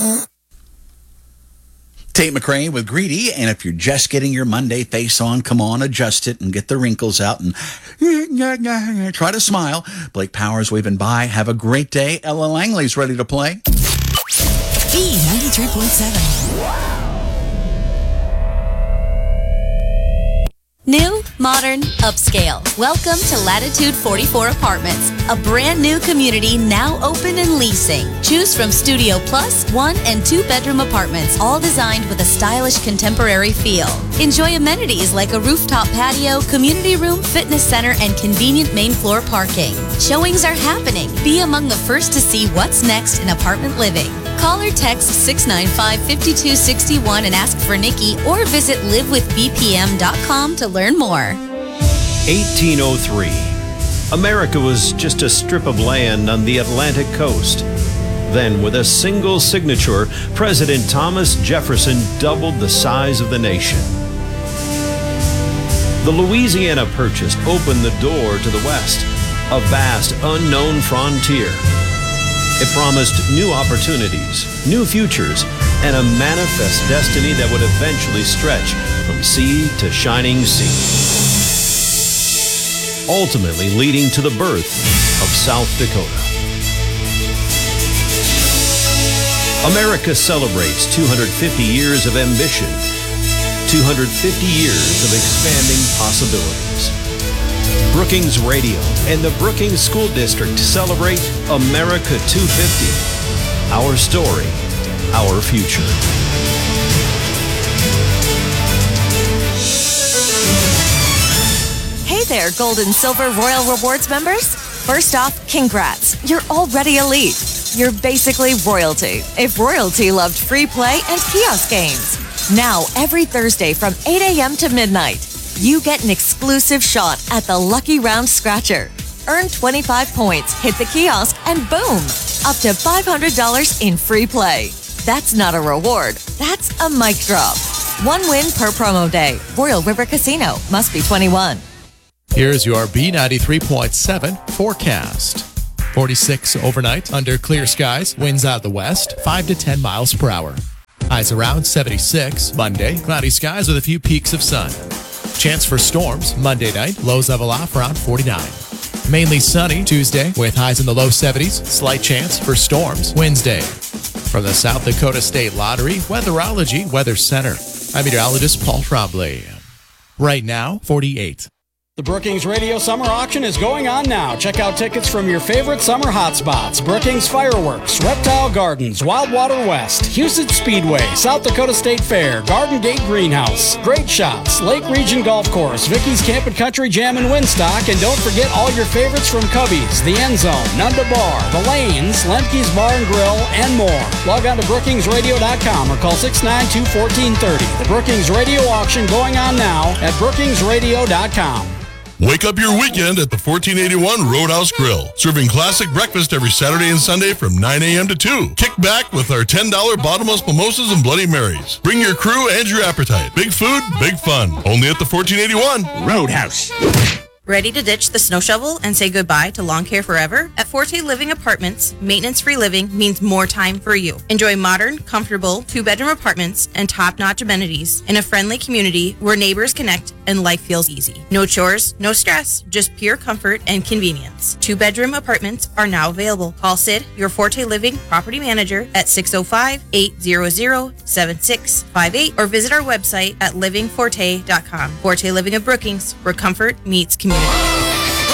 Tate McRae with Greedy, and if you're just getting your Monday face on, come on, adjust it and get the wrinkles out and try to smile. Blake Powers waving by. Have a great day. Ella Langley's ready to play. B93.7. New, modern, upscale. Welcome to Latitude 44 Apartments, a brand new community now open and leasing. Choose from Studio Plus, 1 and 2 bedroom apartments, all designed with a stylish contemporary feel. Enjoy amenities like a rooftop patio, community room, fitness center, and convenient main floor parking. Showings are happening. Be among the first to see what's next in apartment living. Call or text 695-5261 and ask for Nikki, or visit livewithbpm.com to learn more. 1803. America was just a strip of land on the Atlantic coast. Then, with a single signature, President Thomas Jefferson doubled the size of the nation. The Louisiana Purchase opened the door to the West, a vast, unknown frontier. It promised new opportunities, new futures, and a manifest destiny that would eventually stretch from sea to shining sea, ultimately leading to the birth of South Dakota. America celebrates 250 years of ambition, 250 years of expanding possibilities. Brookings Radio and the Brookings School District celebrate America 250. Our story, our future. Hey there, Gold and Silver Royal Rewards members. First off, congrats. You're already elite. You're basically royalty, if royalty loved free play and kiosk games. Now, every Thursday from 8 a.m. to midnight, you get an exclusive shot at the Lucky Round Scratcher. Earn 25 points, hit the kiosk, and boom, up to $500 in free play. That's not a reward. That's a mic drop. One win per promo day. Royal River Casino. Must be 21. Here's your B93.7 forecast. 46 overnight under clear skies. Winds out the west, 5 to 10 miles per hour. Highs around 76. Monday, cloudy skies with a few peaks of sun. Chance for storms Monday night, lows level off around 49. Mainly sunny Tuesday with highs in the low 70s, slight chance for storms Wednesday. From the South Dakota State Lottery Weatherology Weather Center, I'm meteorologist Paul Trombley. Right now, 48. The Brookings Radio Summer Auction is going on now. Check out tickets from your favorite summer hotspots: Brookings Fireworks, Reptile Gardens, Wildwater West, Houston Speedway, South Dakota State Fair, Garden Gate Greenhouse, Great Shots, Lake Region Golf Course, Vicky's Camp and Country Jam in Winstock, and don't forget all your favorites from Cubby's, The End Zone, Nunda Bar, The Lanes, Lemke's Bar and Grill, and more. Log on to brookingsradio.com or call 692-1430. The Brookings Radio Auction going on now at brookingsradio.com. Wake up your weekend at the 1481 Roadhouse Grill, serving classic breakfast every Saturday and Sunday from 9 a.m. to 2. Kick back with our $10 bottomless mimosas and Bloody Marys. Bring your crew and your appetite. Big food, big fun. Only at the 1481 Roadhouse. Ready to ditch the snow shovel and say goodbye to lawn care forever? At Forte Living Apartments, maintenance-free living means more time for you. Enjoy modern, comfortable, 2-bedroom apartments and top-notch amenities in a friendly community where neighbors connect and life feels easy. No chores, no stress, just pure comfort and convenience. 2-bedroom apartments are now available. Call Sid, your Forte Living property manager, at 605-800-7658 or visit our website at livingforte.com. Forte Living of Brookings, where comfort meets community.